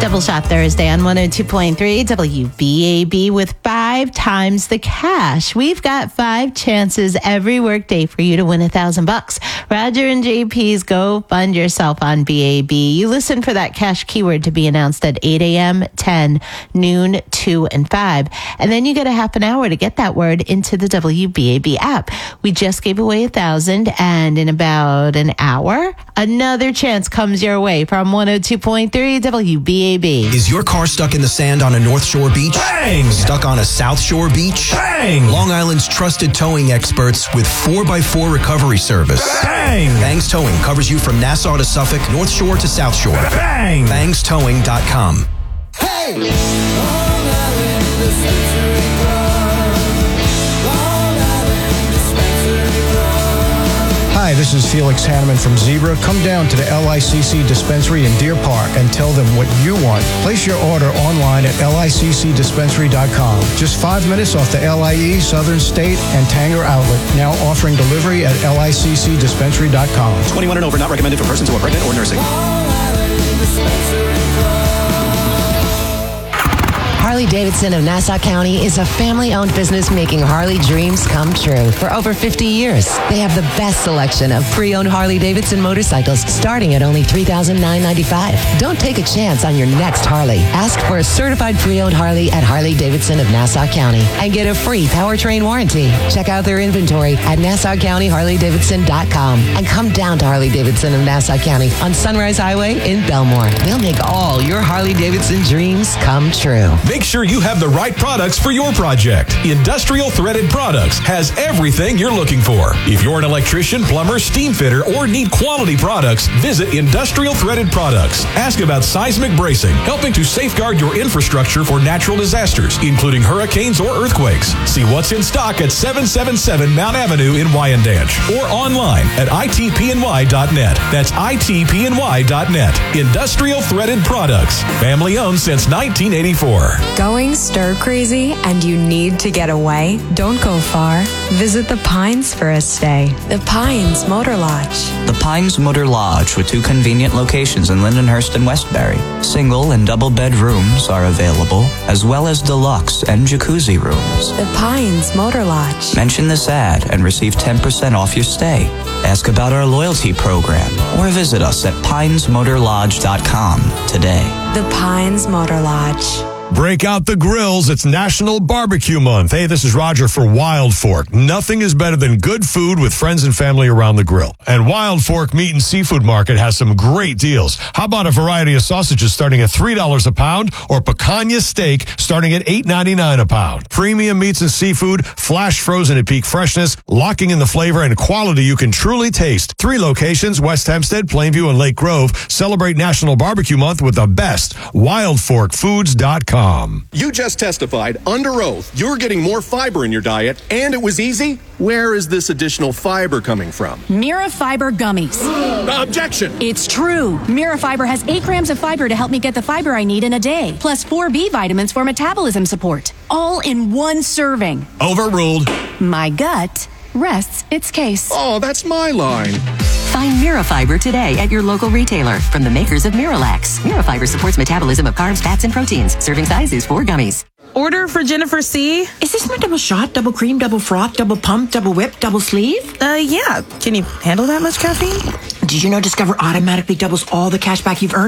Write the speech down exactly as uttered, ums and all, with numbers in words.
Double Shot Thursday on one oh two point three W B A B with five times the cash. We've got five chances every workday for you to win a thousand bucks. Roger and J P's Go Fund Yourself on B A B. You listen for that cash keyword to be announced at eight a.m., ten, noon, two, and five. And then you get a half an hour to get that word into the W B A B app. We just gave away a thousand, and in about an hour, another chance comes your way from one oh two point three W B A B. Is your car stuck in the sand on a North Shore beach? Bang! Stuck on a South Shore beach? Bang! Long Island's trusted towing experts with four by four recovery service. Bang! Bangs Towing covers you from Nassau to Suffolk, North Shore to South Shore. Bang! bangs towing dot com. Hey! Long Island Dispensary Club. Long Island Dispensary Club. Hi, this is Felix Hanneman from Zebra. Come down to the L I C C dispensary in Deer Park and tell them what you want. Place your order online at L I C C dispensary dot com. Just five minutes off the L I E, Southern State, and Tanger Outlet. Now offering delivery at L I C C dispensary dot com. twenty-one and over, not recommended for persons who are pregnant or nursing. Long Island Dispensary Club. Harley-Davidson of Nassau County is a family-owned business making Harley dreams come true for over fifty years. They have the best selection of pre-owned Harley-Davidson motorcycles starting at only three thousand nine hundred ninety-five dollars. Don't take a chance on your next Harley. Ask for a certified pre-owned Harley at Harley-Davidson of Nassau County and get a free powertrain warranty. Check out their inventory at Nassau County Harley Davidson dot com and come down to Harley-Davidson of Nassau County on Sunrise Highway in Belmore. They'll make all your Harley-Davidson dreams come true. Make sure you have the right products for your project. Industrial Threaded Products has everything you're looking for. If you're an electrician, plumber, steam fitter, or need quality products, visit Industrial Threaded Products. Ask about seismic bracing, helping to safeguard your infrastructure for natural disasters, including hurricanes or earthquakes. See what's in stock at seven seventy-seven Mount Avenue in Wyandanch or online at I T P N Y dot net. That's I T P N Y dot net. Industrial Threaded Products. Family owned since nineteen eighty-four. Going stir crazy and you need to get away? Don't go far. Visit the Pines for a stay. The Pines Motor Lodge. The Pines Motor Lodge with two convenient locations in Lindenhurst and Westbury. Single and double bed rooms are available, as well as deluxe and jacuzzi rooms. The Pines Motor Lodge. Mention this ad and receive ten percent off your stay. Ask about our loyalty program or visit us at pines motor lodge dot com today. The Pines Motor Lodge. Break out the grills. It's National Barbecue Month. Hey, this is Roger for Wild Fork. Nothing is better than good food with friends and family around the grill. And Wild Fork Meat and Seafood Market has some great deals. How about a variety of sausages starting at three dollars a pound or picanha steak starting at eight ninety-nine a pound. Premium meats and seafood, flash frozen at peak freshness, locking in the flavor and quality you can truly taste. Three locations, West Hempstead, Plainview, and Lake Grove. Celebrate National Barbecue Month with the best. wild fork foods dot com. You just testified under oath you're getting more fiber in your diet, and it was easy? Where is this additional fiber coming from? Mira Fiber Gummies. Objection! It's true. Mira Fiber has eight grams of fiber to help me get the fiber I need in a day, plus four B vitamins for metabolism support. All in one serving. Overruled. My gut rests its case. Oh, that's my line. Find Mirafiber today at your local retailer from the makers of Miralax. Mirafiber supports metabolism of carbs, fats, and proteins. Serving size is four gummies. Order for Jennifer C. Is this my double shot, double cream, double froth, double pump, double whip, double sleeve? Uh, yeah. Can you handle that much caffeine? Did you know Discover automatically doubles all the cash back you've earned?